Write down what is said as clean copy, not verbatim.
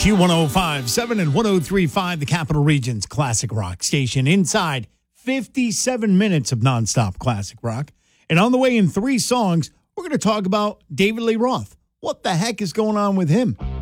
WSBT 105.7 and 103.5, the Capital Region's classic rock station. Inside 57 minutes of nonstop classic rock. And on the way in 3 songs, we're going to talk about David Lee Roth. What the heck is going on with him?